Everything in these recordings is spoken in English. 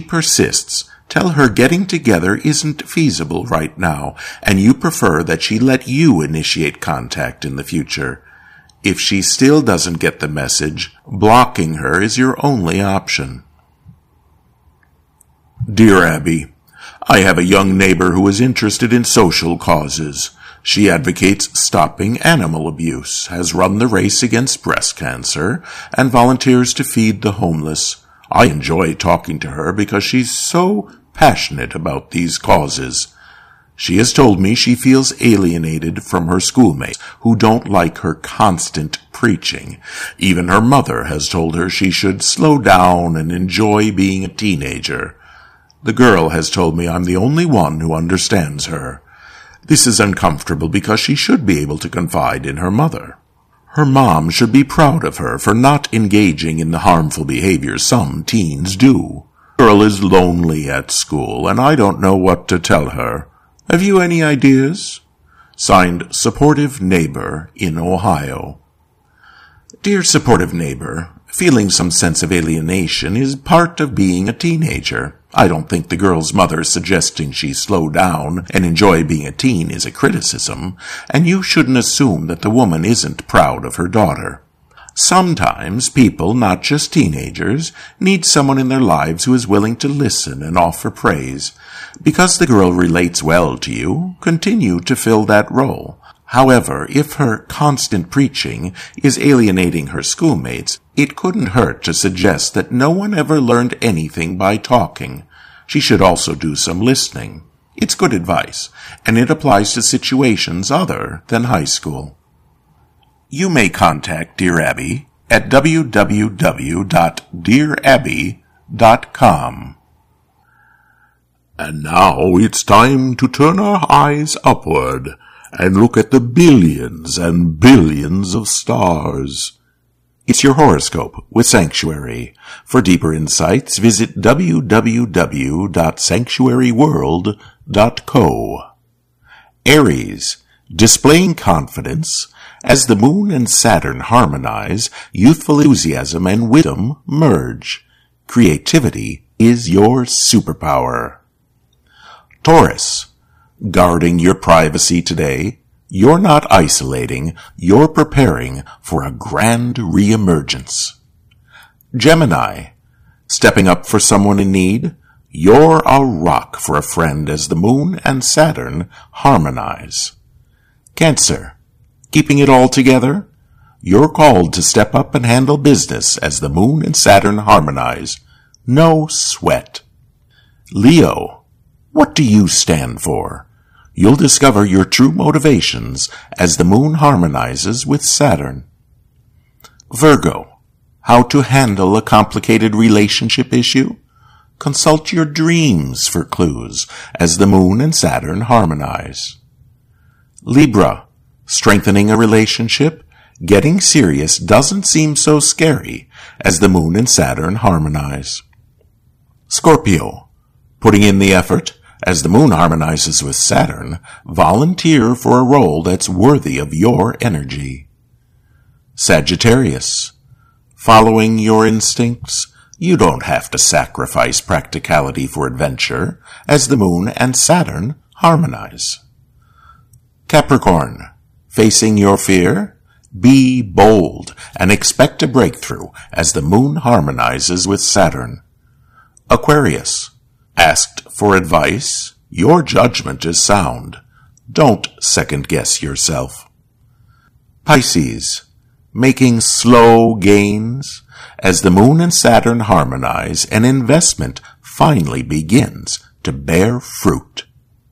persists, tell her getting together isn't feasible right now, and you prefer that she let you initiate contact in the future. If she still doesn't get the message, blocking her is your only option. Dear Abby, I have a young neighbor who is interested in social causes. She advocates stopping animal abuse, has run the race against breast cancer, and volunteers to feed the homeless. I enjoy talking to her because she's so passionate about these causes. She has told me she feels alienated from her schoolmates, who don't like her constant preaching. Even her mother has told her she should slow down and enjoy being a teenager. The girl has told me I'm the only one who understands her. This is uncomfortable because she should be able to confide in her mother. Her mom should be proud of her for not engaging in the harmful behavior some teens do. The girl is lonely at school, and I don't know what to tell her. Have you any ideas? Signed, Supportive Neighbor in Ohio. Dear supportive neighbor, feeling some sense of alienation is part of being a teenager. I don't think the girl's mother suggesting she slow down and enjoy being a teen is a criticism, and you shouldn't assume that the woman isn't proud of her daughter. Sometimes people, not just teenagers, need someone in their lives who is willing to listen and offer praise. Because the girl relates well to you, continue to fill that role. However, if her constant preaching is alienating her schoolmates, it couldn't hurt to suggest that no one ever learned anything by talking. She should also do some listening. It's good advice, and it applies to situations other than high school. You may contact Dear Abby at www.dearabby.com. And now it's time to turn our eyes upward and look at the billions and billions of stars. It's your horoscope with Sanctuary. For deeper insights, visit www.sanctuaryworld.co. Aries, displaying confidence. As the moon and Saturn harmonize, youthful enthusiasm and wisdom merge. Creativity is your superpower. Taurus, guarding your privacy today. You're not isolating, you're preparing for a grand reemergence. Gemini, stepping up for someone in need. You're a rock for a friend as the moon and Saturn harmonize. Cancer, keeping it all together. You're called to step up and handle business as the moon and Saturn harmonize. No sweat. Leo, what do you stand for? You'll discover your true motivations as the moon harmonizes with Saturn. Virgo, how to handle a complicated relationship issue? Consult your dreams for clues as the moon and Saturn harmonize. Libra, strengthening a relationship? Getting serious doesn't seem so scary as the moon and Saturn harmonize. Scorpio, putting in the effort? As the moon harmonizes with Saturn, volunteer for a role that's worthy of your energy. Sagittarius, following your instincts, you don't have to sacrifice practicality for adventure as the moon and Saturn harmonize. Capricorn, facing your fear? Be bold and expect a breakthrough as the moon harmonizes with Saturn. Aquarius, asked for advice? Your judgment is sound. Don't second-guess yourself. Pisces, making slow gains? As the moon and Saturn harmonize, an investment finally begins to bear fruit.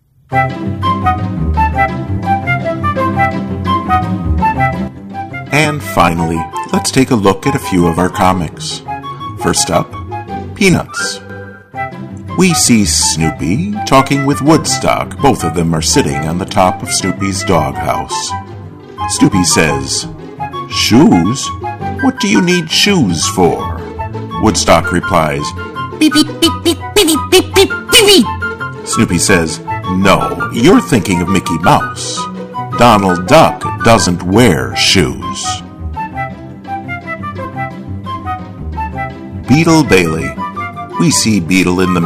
And finally, let's take a look at a few of our comics. First up, Peanuts. We see Snoopy talking with Woodstock. Both of them are sitting on the top of Snoopy's doghouse. Snoopy says, "Shoes? What do you need shoes for?" Woodstock replies, "Beep, beep, beep, beep, beep, beep, beep, beep." Snoopy says, "No, you're thinking of Mickey Mouse. Donald Duck doesn't wear shoes." Beetle Bailey. We see Beetle in the